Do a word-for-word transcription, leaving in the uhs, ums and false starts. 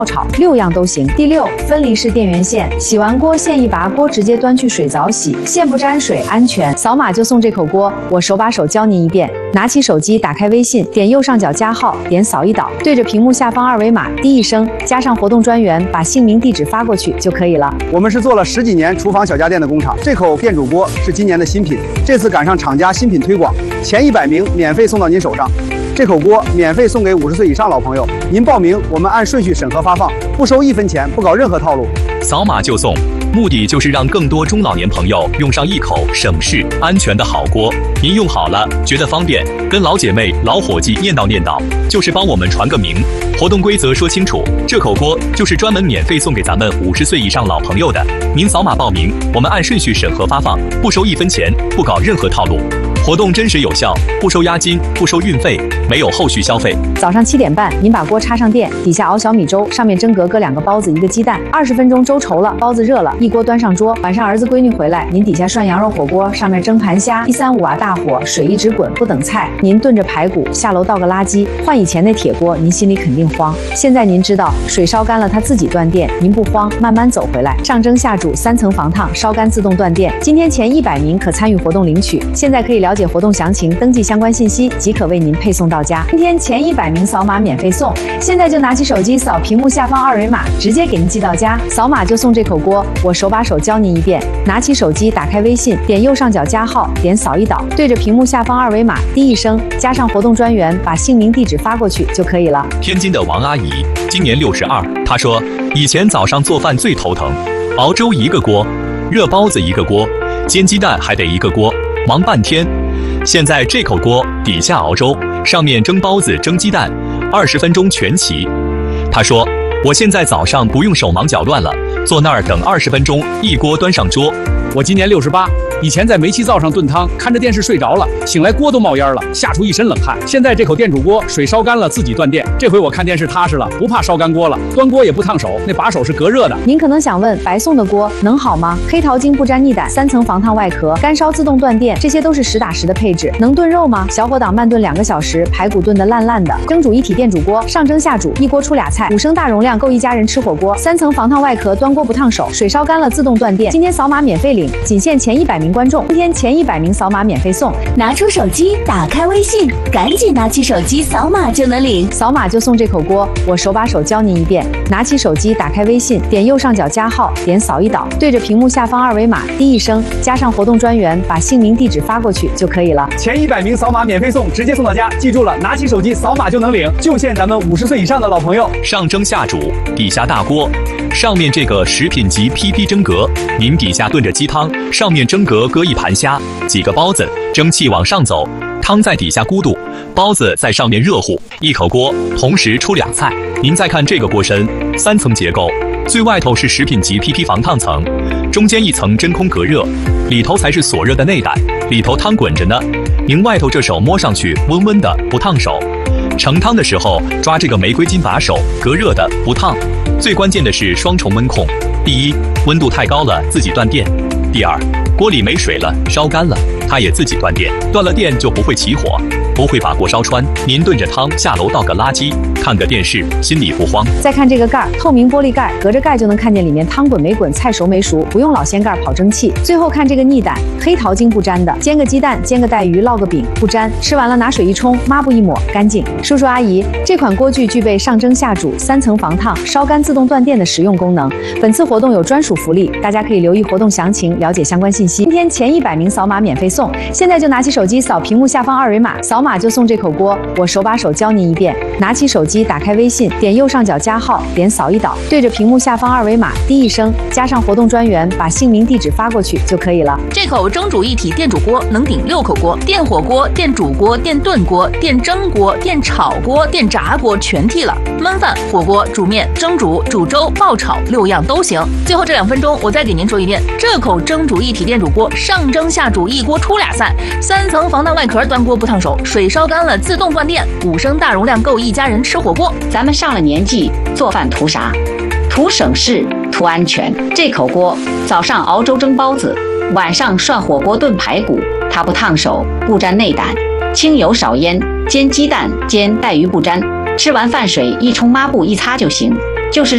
炒，六样都行。第六，分离式电源线，洗完锅线一拔，锅直接端去水澡洗，线不沾水，安全。扫码就送这口锅，我手把手教您一遍。拿起手机，打开微信，点右上角加号，点扫一导，对着屏幕下方二维码滴一声，加上活动专员，把姓名、地址发过去就可以了。 我们是做了十几年厨房小家电的工厂，这口电煮锅是今年的新品，这次赶上厂家新品推广，前一百名免费送到您手上。这口锅免费送给五十岁以上老朋友，您报名，我们按顺序审核发放，不收一分钱，不搞任何套路。 扫码就送，目的就是让更多中老年朋友用上一口省事、安全的好锅。您用好了，觉得方便，跟老姐妹、老伙计念叨念叨，就是帮我们传个名。活动规则说清楚，这口锅就是专门免费送给咱们五十岁以上老朋友的。您扫码报名，我们按顺序审核发放，不收一分钱，不搞任何套路。活动真实有效，不收押金，不收运费，没有后续消费。 早上七点半，您把锅插上电，底下熬小米粥，上面蒸格搁两个包子，一个鸡蛋，二十分钟粥稠了，包子热了，一锅端上桌。晚上儿子闺女回来，您底下涮羊肉火锅，上面蒸盘虾，一三五啊大火，水一直滚，不等菜。您炖着排骨，下楼倒个垃圾。换以前那铁锅，您心里肯定慌。现在您知道，水烧干了它自己断电，您不慌，慢慢走回来。上蒸下煮，三层防烫，烧干自动断电。今天前一百名可参与活动领取，现在可以了解活动详情，登记相关信息即可为您配送到家。今天前一百名扫码免费送，现在就拿起手机扫屏幕下方二维码，直接给您寄到家。扫码就送这口锅，我手把手教您一遍。拿起手机，打开微信，点右上角加号，点扫一导，对着屏幕下方二维码滴一声，加上活动专员，把姓名、地址发过去就可以了。 天津的王阿姨今年六十二，她说以前早上做饭最头疼，熬粥一个锅，热包子一个锅，煎鸡蛋还得一个锅，忙半天。现在这口锅底下熬粥，上面蒸包子蒸鸡蛋，二十分钟全齐。他说我现在早上不用手忙脚乱了，坐那儿等二十分钟，一锅端上桌。 我今年六十八，以前在煤气灶上炖汤，看着电视睡着了，醒来锅都冒烟了，吓出一身冷汗。现在这口电煮锅水烧干了自己断电，这回我看电视踏实了，不怕烧干锅了，端锅也不烫手，那把手是隔热的。 您可能想问，白送的锅能好吗？黑桃精不沾腻胆，三层防烫外壳，干烧自动断电，这些都是实打实的配置。能炖肉吗？小火档慢炖两个小时，排骨炖得烂烂的。蒸煮一体电煮锅，上蒸下煮，一锅出俩菜，五升大容量够一家人吃火锅。三层防烫外壳，端锅不烫手，水烧干了自动断电。今天扫码免费领，仅限前一百名观众。今天前一百名扫码免费送。 拿出手机，打开微信，赶紧拿起手机扫码就能领。 扫码就送这口锅，我手把手教您一遍。拿起手机，打开微信，点右上角加号，点扫一导，对着屏幕下方二维码滴一声，加上活动专员，把姓名、地址发过去就可以了。 前一百名扫码免费送，直接送到家。记住了，拿起手机扫码就能领，就限咱们五十岁以上的老朋友。 上蒸下煮，底下大锅，上面这个食品级 P P 蒸格，您底下炖着鸡汤，上面蒸格搁一盘虾，几个包子，蒸汽往上走，汤在底下咕嘟，包子在上面热乎，一口锅同时出俩菜。您再看这个锅身，三层结构，最外头是食品级 P P 防烫层，中间一层真空隔热，里头才是锁热的内胆，里头汤滚着呢。您外头这手摸上去温温的，不烫手。盛汤的时候抓这个玫瑰金把手，隔热的，不烫。最关键的是双重温控，第一，温度太高了自己断电；第二，锅里没水了，烧干了，它也自己断电。断了电就不会起火，不会把锅烧穿。您炖着汤下楼倒个垃圾，看个电视，心里不慌。 再看这个盖，透明玻璃盖，隔着盖就能看见里面汤滚没滚，菜熟没熟，不用老掀盖跑蒸汽。最后看这个腻胆，黑桃精不沾的，煎个鸡蛋，煎个带鱼，烙个饼，不沾。吃完了拿水一冲，抹布一抹，干净。叔叔阿姨，这款锅具具备上蒸下煮、三层防烫、烧干自动断电的实用功能。本次活动有专属福利，大家可以留意活动详情，了解相关信息。今天前一百名扫码免费送，现在就拿起手机扫屏幕下方二维码，扫码就送这口锅，我手把手教您一遍。拿起手机，打开微信，点右上角加号，点扫一导，对着屏幕下方二维码滴一声，加上活动专员，把姓名、地址发过去就可以了。 这口蒸煮一体电煮锅能顶六口锅，电火锅、电煮锅、电炖锅、电蒸锅、电炒锅、电炸锅全替了，焖饭、火锅、煮面、蒸煮、煮粥、爆炒六样都行。最后这两分钟，我再给您说一遍，这口蒸煮一体电煮锅上蒸下煮，一锅出俩菜，三层防弹外壳，端锅不烫手，水烧干了自动断电，五升大容量够一家人吃火锅。 咱们上了年纪，做饭图啥？图省事，图安全。这口锅早上熬粥蒸包子，晚上涮火锅炖排骨，它不烫手，不沾内胆，清油少烟，煎鸡蛋煎带鱼不沾。吃完饭水一冲抹布一擦就行，就是